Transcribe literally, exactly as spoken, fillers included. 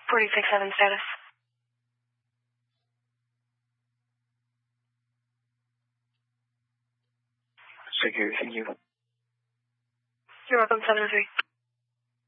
forty-six seven status. Thank you. Thank you. You're welcome, seven oh three.